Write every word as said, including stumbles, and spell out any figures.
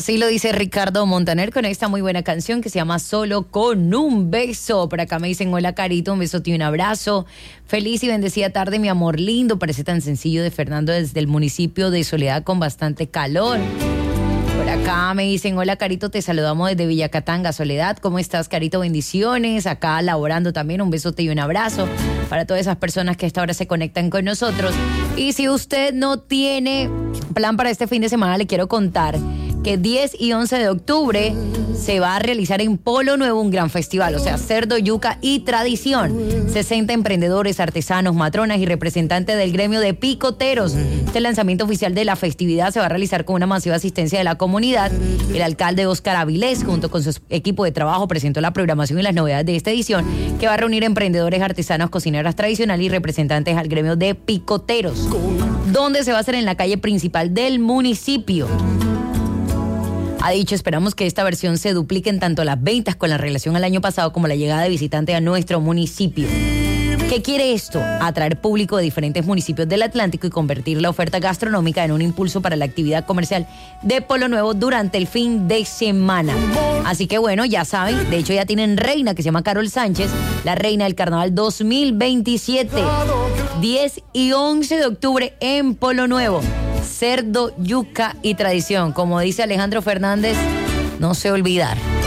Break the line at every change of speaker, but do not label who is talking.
Así lo dice Ricardo Montaner con esta muy buena canción que se llama Solo con un beso. Por acá me dicen hola Carito, un besote y un abrazo. Feliz y bendecida tarde, mi amor lindo. Parece tan sencillo, de Fernando desde el municipio de Soledad con bastante calor. Por acá me dicen hola Carito, te saludamos desde Villacatanga, Soledad. ¿Cómo estás, Carito? Bendiciones. Acá laborando también, un besote y un abrazo para todas esas personas que a esta hora se conectan con nosotros. Y si usted no tiene plan para este fin de semana, le quiero contar que diez y once de octubre se va a realizar en Polo Nuevo un gran festival, o sea, cerdo, yuca y tradición. sesenta emprendedores, artesanos, matronas y representantes del gremio de picoteros. Este lanzamiento oficial de la festividad se va a realizar con una masiva asistencia de la comunidad. El alcalde Óscar Avilés, junto con su equipo de trabajo, presentó la programación y las novedades de esta edición, que va a reunir emprendedores, artesanos, cocineras tradicionales y representantes al gremio de picoteros, donde se va a hacer en la calle principal del municipio. Ha dicho, esperamos que esta versión se duplique en tanto las ventas con la relación al año pasado como la llegada de visitantes a nuestro municipio. ¿Qué quiere esto? Atraer público de diferentes municipios del Atlántico y convertir la oferta gastronómica en un impulso para la actividad comercial de Polo Nuevo durante el fin de semana. Así que bueno, ya saben, de hecho ya tienen reina que se llama Carol Sánchez, la reina del Carnaval dos mil veintisiete, diez y once de octubre en Polo Nuevo. Cerdo, yuca y tradición. Como dice Alejandro Fernández, no se olvidar.